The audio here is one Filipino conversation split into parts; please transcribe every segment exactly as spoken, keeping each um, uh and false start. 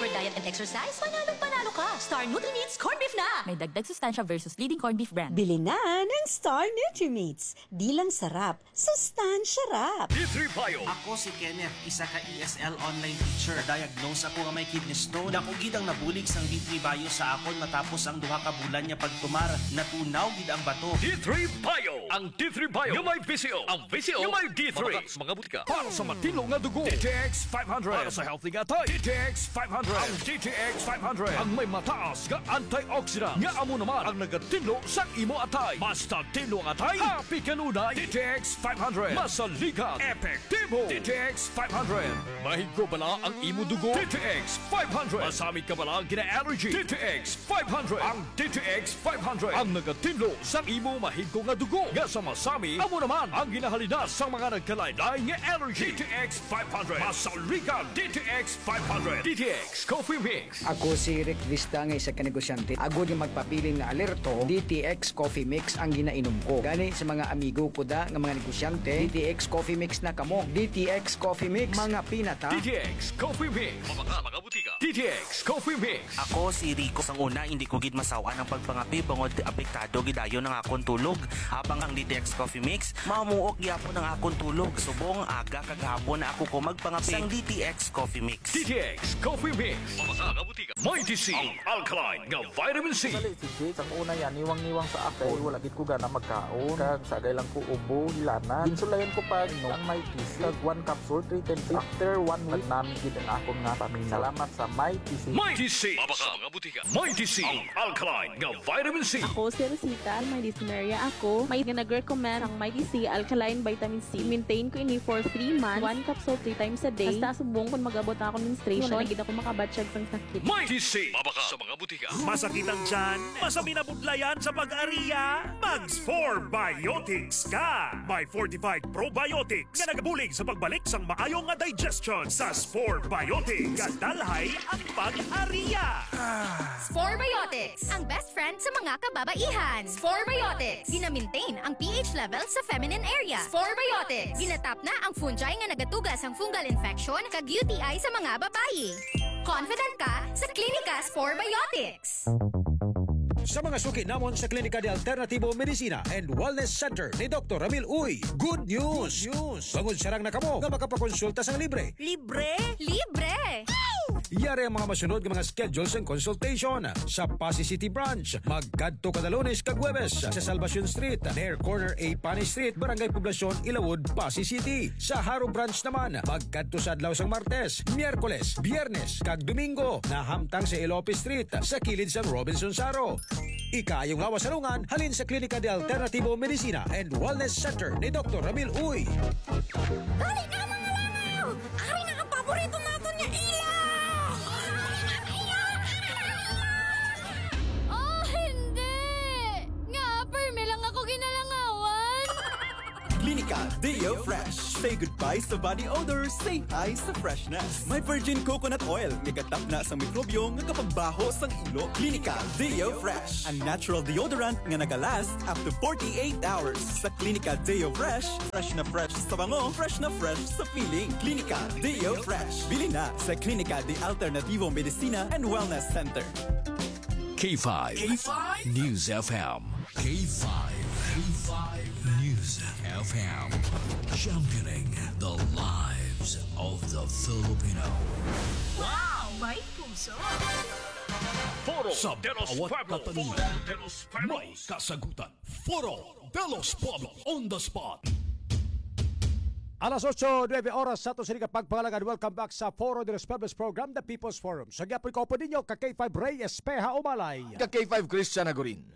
proper diet and exercise, panalong panalo ka. Star Nutri-Meats Corn Beef na! May dagdag sustansya versus leading corned beef brand. Bili na ng Star Nutri-Meats. Di lang sarap, sustansya rap. D three Bio. Ako si Kenneth, isa ka E S L online teacher. Diagnose ako nga may kidney stone. Dako gid ang nabulig sang D three Bio sa akon matapos ang duha ka bulan niya pagtumar. Natunaw gid ang bato. D three Bio. Ang D three Bio yung may V C O. Ang V C O yung may D three. Mga, mga butika. Para sa matino nga dugo. D T X five hundred. Para sa healthy nga tayo. D T X five hundred. Ang D T X five hundred. Ang may mataas nga antioxidant. Nga amo naman ang nagatinlo sa imo atay. Basta tinlo ang atay. Happy kanunay. D T X five hundred. Masaligan. Epektibo. D T X five hundred. Mahigko bala ang imo dugo. D T X five hundred. Masamit ka bala gina-allergy. D T X five hundred. Ang D T X five hundred. Ang nagatinlo sa imo mahigko nga dugo. Nga sa masami, amo naman ang ginahalina sa mga nagkalaylay nga allergy. D T X five hundred. Masaligan. D T X five hundred. D T X Coffee Mix. Ako si Rick Vista nga isa ka negosyante. Agod yung magpapiling na alerto, D T X Coffee Mix ang ginainom ko. Gani sa mga amigo ko da nga mga negosyante, D T X Coffee Mix na kamo. D T X Coffee Mix, mga pinata. D T X Coffee Mix. Mga mga butika. D T X Coffee Mix. Ako si Rico. Sang una, hindi ko gid masawa ng pagpangapi bangod apektado gidayon ng akong tulog. Habang ang D T X Coffee Mix, mamuok gyapon ang akong tulog. Subong aga kagahapon na ako ko magpangapi sang D T X Coffee Mix. D T X Coffee Mix. Mga mga butika. Mighty C. Ang alkaline nga vitamin C. Dali si Jake, ang una yan, niwang-niwang sa ako. Wala gid ko gana magkaon. Kag sagay lang ko ubo, hilana. Ginsulayan ko pa no, ang Mighty C. Kag one capsule, three times. After one week, namin gid ang akong nga pamilya. Salamat sa Mighty C. Mighty C. Mga mga butika. Mighty C. Ang alkaline nga vitamin C. Ako si Rosita, may dyspnea ako. May nag-recommend ang Mighty C Alkaline Vitamin C. Maintain ko ini for three months. One capsule three times a day. Basta subong kung mag-abot na ako menstruation. Wala na ako makabatsyag sang sakit. Mighty C. Mabaka sa mga butika. Masakitan dyan, masami na budlayan sa pag-ariya, Mags four Biotics ka! May fortified probiotics nga nagabulig sa pagbalik sang maayong nga digestion sa Spore Biotics. Kadalhay ang pag-ariya! Spore Biotics, ang best friend sa mga kababaihan. Spore Biotics, gina-maintain ang pH level sa feminine area. Spore Biotics, ginatap na ang fungi nga nagatugas ang fungal infection kag U T I sa mga babayi. Confident ka sa Klinika Spore Biotics. Sa mga suki namon sa Klinika de Alternativo Medicina and Wellness Center ni Doctor Ramil Uy, good news! Good news! Bangod sarang na kamo nga makapakonsulta sang libre. Libre? Libre! Yari ang mga masunod ng mga schedules and consultation sa Pasay City Branch. Magkadto kada Lunes kag Huwebes sa Salvacion Street, near corner A Pani Street, Barangay Poblacion, Ilawod, Pasay City. Sa Haro Branch naman, magkadto sa adlaw sang Martes, Miyerkules, Biyernes kag Domingo na hamtang sa Ilope Street sa kilid sang Robinson Saro. Ikayong lawas salungan halin sa Klinika de Alternativo Medicina and Wellness Center ni Doctor Ramil Uy. Dali na mga langaw! Ari na ang paborito natin niya ila! Oh, hindi! Nga, perme lang ako ginalangawan! Klinika Deo Fresh. Say goodbye sa body odor, say hi sa freshness. May virgin coconut oil, nagatap na sa mikrobyo nga kapagbaho sang ilo. Klinika Deo Fresh, ang natural deodorant nga nagalast up to forty-eight hours. Sa Klinika Deo Fresh, fresh na fresh sa bango, fresh na fresh sa feeling. Klinika Deo Fresh. Bili na sa Klinika de Alternativo Medicina and Wellness Center. K five. K five News F M. K five. K five News F M. Championing the lives of the Filipino. Wow! May puso! Foro sa de los Pueblos. May kasagutan. Foro de los Pueblos on the spot. Alas otso, nueve oras sa ito sinig pagpangalagan. Welcome back sa Foro de los Pueblos program, The People's Forum. Sa gyapon ko po ninyo, ka K five Ray Espeja Umalay. Ka K five Christian Agorin.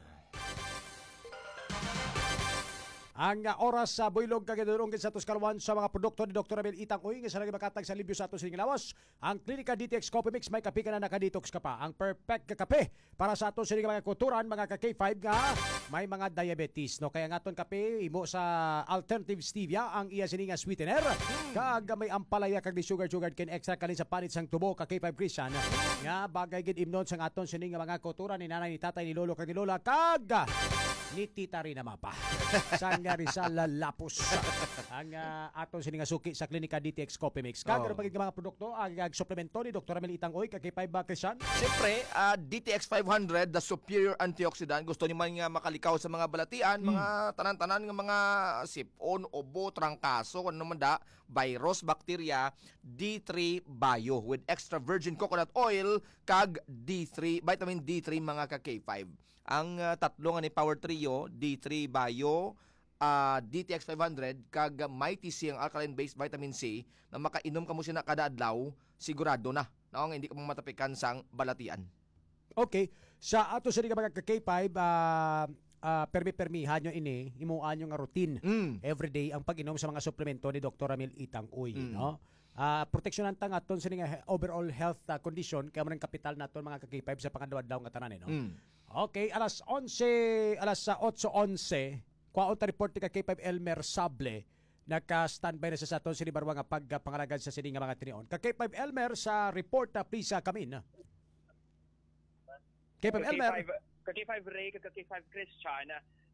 Ang uh, oras sa uh, buylog kagidurungin sa Tuscalwan sa mga produkto ni Doctor Abel Itang Uy, nga sa lagi makatag sa libyo sa ato sining lawas. Ang Klinika D T X Coffee Mix, may kape ka na nakadetox ka pa. Ang perfect kape para sa ato sining mga kulturan, mga ka K five nga may mga diabetes. No? Kaya nga aton kape, imo sa alternative stevia, ang iya sining nga sweetener. Kag may ampalaya kag di sugar-sugar ken extra kalin sa panit sang tubo ka K five Christian. Nga bagay gid imnon sang aton sining nga mga kulturan ni nanay, ni tatay, ni lolo kag ni lola. Kag ni Tita Rina Mapa. Sang Rizal Lapus. Ang uh, aton sining suki sa klinika D T X Coffee Mix. Kagano Oh. pagig mga produkto ang uh, suplemento ni Doktor Amel Itangoy kay five ba Christian? Siyempre, uh, D T X five hundred, the superior antioxidant. Gusto ni man nga makalikaw sa mga balatian, Hmm. mga tanan-tanan nga mga sipon, ubo, trangkaso, ano naman da, virus, bacteria, D three Bio with extra virgin coconut oil kag D three, vitamin D three mga ka K five. Ang uh, tatlo nga ni Power Trio, D three Bio, uh, D T X five hundred kag Mighty C ang alkaline-based vitamin C na makainom ka mo siya na kada adlaw, sigurado na no, nga hindi ka matapikan sang balatian. Okay. Sa ato sa mga ka K five, uh, uh, permi-permihan nyo ini, imuan nyo nga routine. Mm. Everyday ang pag-inom sa mga suplemento ni Doktor Amel Itangoy. Mm. No? Uh, proteksyonan ta nga aton sa nga overall health uh, condition kaya man ang kapital naton mga ka K five sa pangadaw-daw nga tanan. No? Mm. Okay, alas onse, alas eight onse, kwaon ta report ni ka K five Elmer Sable, naka-standby na sa aton sinibarwa nga pagpangalagad sa sini nga mga tinion. Ka K five Elmer sa report na please uh, come in. K five Elmer. Ka K five Ray, ka K five Christian,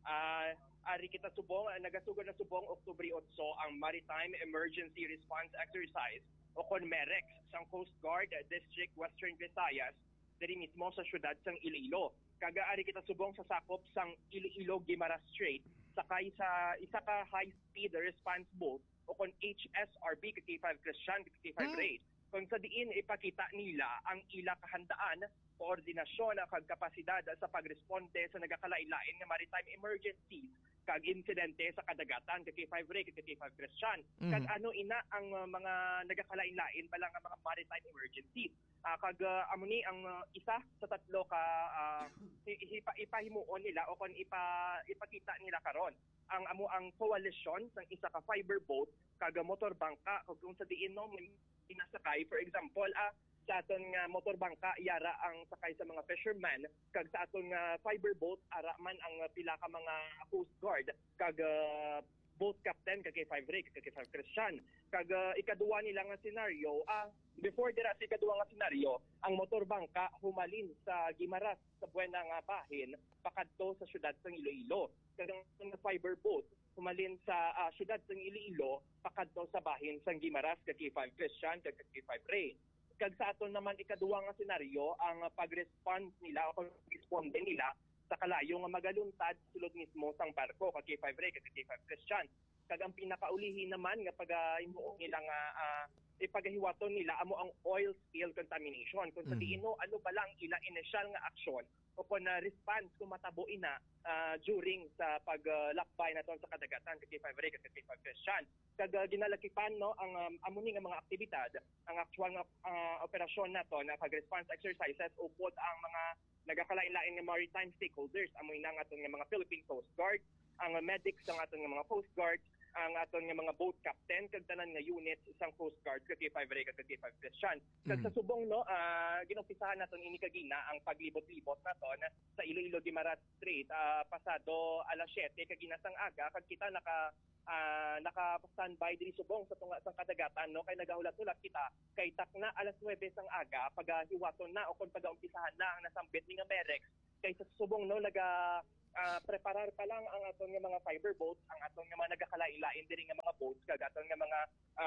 ah ari kita subong, uh, nagasugod na subong Oktubre eight ang Maritime Emergency Response Exercise o kon MEREX sang Coast Guard uh, District Western Visayas diri mismo sa syudad sang Iloilo. Kaga ari kita subong sa sakop sang Iloilo Guimaras Strait sakay sa isa ka high-speed response boat o kon H S R B ka K five Christian, ka K five Ray. Kung sa diin ipakita nila ang ila kahandaan, koordinasyon kag kapasidad sa pagresponde sa nagakalain-lain nga maritime emergencies kag insidente sa kadagatan kag K five Ray kag K five Christian. Mhm. Kag ano ina ang uh, mga nagakalain-lain bala nga mga maritime emergencies. Uh, kag uh, amo ni ang uh, isa sa tatlo ka uh, ipa, ipahimuon nila o kon ipa, ipakita nila karon ang amo ang coalition sang isa ka fiber boat kag motor bangka kag kung sa diin no may pinasakay for example ah sa aton nga motor bangka yara ang sakay sa mga fishermen kag sa aton nga fiber boat ara man ang pila ka mga coast guard kag uh, boat captain kag K five Ray kag K five Christian kag uh, ikaduwa nila nga senaryo ah before dira sa ikaduwa nga senaryo ang motor bangka humalin sa Guimaras sa Buena nga bahin pakadto sa syudad sang Iloilo kag ang fiber boat humalin sa uh, syudad sang Iloilo pakadto sa bahin sang Guimaras kag K five Christian kag K five Ray. Kag sa aton naman ikaduwa nga senaryo ang pag-respond nila o pag-responde nila sa kalayo nga magaluntad sulod mismo sang barko kag K five Ray kag K five Christian. Kag ang pinakaulihin naman nga pag-imuong nila nga uh, ipagahiwaton nila amo ang oil spill contamination kung sa diin no ano ba lang ila initial nga aksyon o kung na response kung matabo ina uh, during sa paglakbay uh, naton sa kadagatan kag K five Ray kag K five Christian. Kag uh, ginalakipan no ang um, amo ni nga mga aktibidad ang actual nga uh, operasyon naton na pag-response exercises upod ang mga nagakalain-lain nga maritime stakeholders amoy na nga aton nga mga Philippine Coast Guard, ang uh, medics ang aton nga mga Coast Guard, ang aton nga mga boat captain kag tanan nga units isang Coast Guard kag K five Ray kag K five Christian. Kag Mm. sa subong no uh, ginumpisahan naton ini kagina ang paglibot-libot naton sa Iloilo Guimaras Strait uh, pasado alas siyete kag ginasang aga kag kita naka uh, naka-standby diri subong sa tunga sang kadagatan no kay nagahulat-hulat kita kay takna alas nuwebe sang aga pagahiwaton na o kon pagaumpisahan na ang nasambit ni nga MEREX kay sa subong no naga uh, preparar pa lang ang aton nga mga fiber boats, ang aton nga mga nagakalain-lain diri nga mga boats kag aton nga mga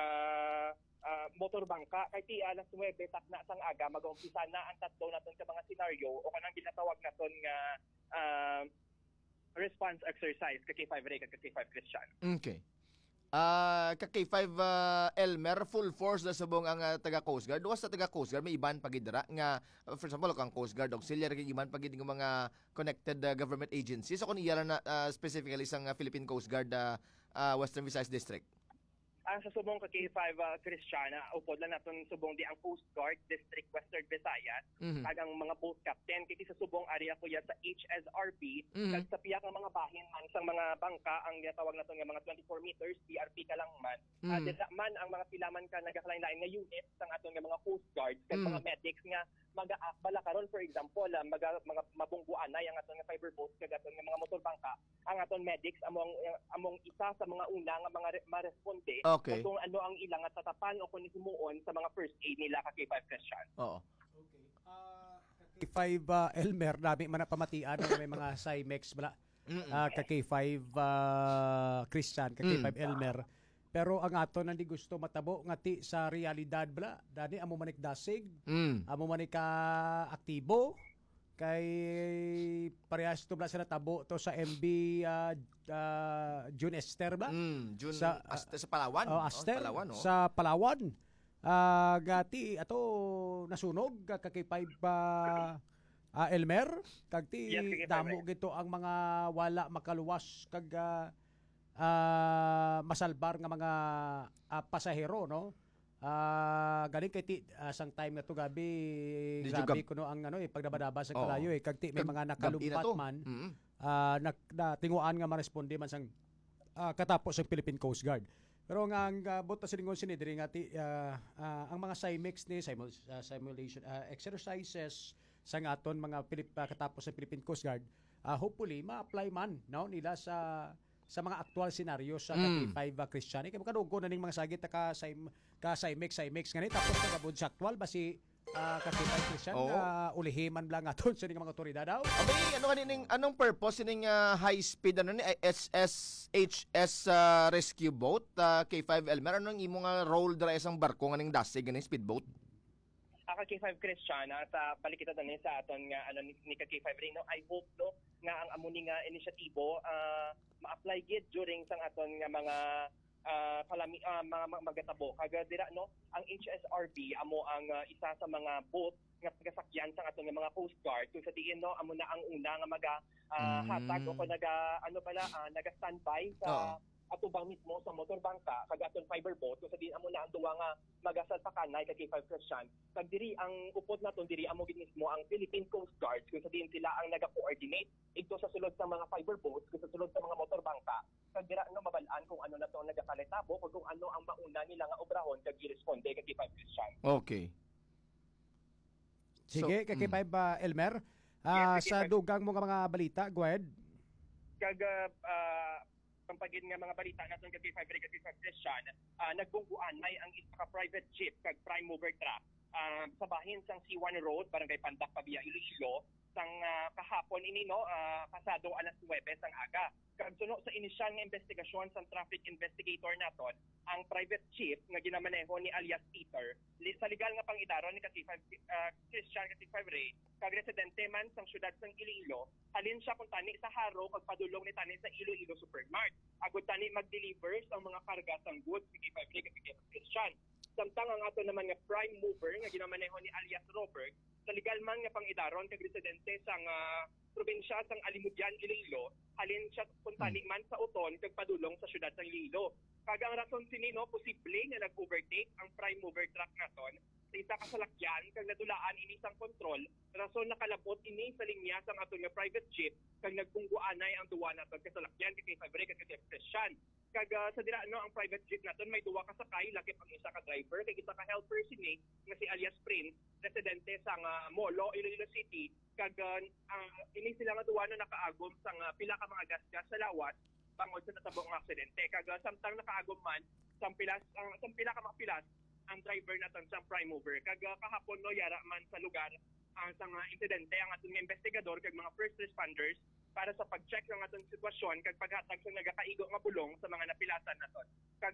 uh, uh, motor bangka kay ti alas nuwebe takna sang aga mag-umpisa na ang tatlo naton ka mga senaryo o kanang ginatawag naton nga uh, response exercise kay K five Ray kag K five Christian. Okay. Ah, uh, ka K five uh, Elmer full force na subong ang uh, taga Coast Guard. Duwas sa taga Coast Guard may iban pagidra nga uh, for example kang Coast Guard auxiliary kay iban pagid nga mga connected uh, government agencies. So kun iya na uh, specifically sang uh, Philippine Coast Guard uh, uh, Western Visayas District. Ang sa subong ka K five uh, Christiana, upod lang naton subong di ang Coast Guard District Western Visayas, Mhm. kag ang mga boat captain kiti sa subong area ko yan sa H S R B, Mhm. kag sa piyak ng mga bahin man sang mga bangka ang ginatawag naton nga mga twenty-four meters P R P ka lang man. Ah, Mhm. dira man ang mga pilaman ka nagakalain-lain nga unit sang aton nga mga Coast Guard kag Mhm. mga medics nga mag-aak bala karon for example uh, maga, mga mabungguan na ang aton nga fiber boats kag aton nga mga motor bangka ang aton medics among among isa sa mga una nga mga re- maresponde Okay. kung ano ang ilang at tatapan o kung himuon sa mga first aid nila ka K five Christian. Oo. K five uh, Elmer, nabi man na pamatian na may mga Cymex bala. Mm-mm. uh, ka K five uh, Christian, ka K five Mm. Elmer. Pero ang ato nandi gusto matabo nga ti sa realidad bla, dani amo manik dasig, Mm. amo manik ka aktibo kay parehas to bla sa tabo to sa M B uh, uh, June Esther ba? Mm, June sa Aster, sa Palawan. Oh, Oh, Aster, Palawan, oh. sa Palawan. Ah, gati ato nasunog ka K five uh, uh, Elmer kag ti Yes, K five, damo eh. gito ang mga wala makaluwas kag uh, uh, masalbar nga mga uh, pasahero no. Ah, galing kay ti uh, sang time nga to gabi Di grabe jud kuno ang ano eh pagdabadaba sa Oo. kalayo eh kag ti may Kag- mga gabi na nakalumpat to. man Mm. ah na, na tinguan nga maresponde man sang ah, katapos sa Philippine Coast Guard. Pero nga ang uh, buta siningon sini diri nga ti ah, ah, ang mga SIMEX ni simul, ah, simulation ah, exercises sa aton mga Pilip, ah, katapos sa Philippine Coast Guard, ah, hopefully ma-apply man no nila sa sa mga actual scenario sa Mm. K five uh, Christian. Kaya makadugo na ning mga sagit na ka sim ka SIMEX SIMEX ngani tapos nagabud sa actual ba si uh, ka K five Christian Oo. uh, ulihiman lang aton sa ning mga otoridad daw. Abay, ano kaning anong purpose ning uh, high speed ano ni S S H S uh, rescue boat uh, K five Elmer anong imo nga role dira isang barko nga ning dasig ganing speedboat? Aka K five Christiana sa balik kita dani sa aton nga ano ni, ni ka K five rin no. I hope no nga ang amo ni nga inisyatibo uh, ma-apply gid during sang aton nga mga uh, kalami uh, mga, mga magatabo kaga dira no ang H S R B amo ang uh, isa sa mga boat nga pagasakyan sang aton nga mga Coast Guard kung sa diin no amo na ang una nga maga uh, Mm. hatag o kung naga ano pala uh, naga standby sa atubang mismo sa motorbangka kag aton fiber boat kung sa diin amo na ang duwa nga magasal pa kanay kag K five Christian kag diri ang upod naton diri amo gid mismo ang Philippine Coast Guard kung sa diin sila ang naga-coordinate igto sa sulod sa mga fiber boats kung sa sulod sa mga motorbangka kag dira nga mabalaan kung ano na to ang nagakalitabo o kung ano ang mauna nila nga obrahon kag giresponde kag K five Christian. Okay. Sige, So, kay K five uh, Elmer. Yes, Ah, kay K sa five. dugang mo nga mga balita, go ahead. Kag uh, pampagin nga mga balita naton kag K five rin kag K five Christian uh, nagbungguan may ang isa ka private jeep kag prime mover truck uh, sa bahin sang C one Road barangay Pandak Pabia Iloilo sang uh, kahapon ini no uh, pasado alas nuwebe sang aga kag suno sa inisyal nga investigasyon sang traffic investigator naton ang private jeep nga ginamaneho ni alias Peter li, sa legal nga pangidaron ni ka K five uh, Christian ka K five Ray kag residente man sang syudad sang Iloilo halin siya kung tani sa Haro kag padulong ni tani sa Iloilo Supermart agud tani mag-deliver sa mga karga sang goods ni K five Ray kag K five Christian samtang ang ato naman nga prime mover nga ginamaneho ni alias Robert sa legal man nga pangidaron kag residente sang uh, probinsya sang Alimudian Iloilo halin siya kung tani man sa Uton kag padulong sa syudad sang Iloilo kag ang rason sini no posible nga nag-overtake ang prime mover truck naton sa isa ka salakyan kag nadulaan ini sang kontrol rason nakalabot ini sa linya sang aton nga private jeep kag nagbungguanay ang duwa naton ka salakyan kag K five Ray kag K five Christian kag uh, sa dira no ang private jeep naton may duwa ka sakay lakip ang isa ka driver kag isa ka helper sini nga si alias Prince residente sang uh, Molo Iloilo City kag uh, ang ini sila nga duwa no nakaagom sang uh, pila ka mga gasgas sa lawas bangod sa natabo nga aksidente kag uh, samtang nakaagom man sang pilas ang uh, sang pila ka mga pilas ang driver naton sang prime mover kag uh, kahapon no yara man sa lugar ang uh, sang uh, insidente ang aton investigador kag mga first responders para sa pag-check ng aton sitwasyon kag paghatag sa nagakaigo nga bulong sa mga napilasan naton kag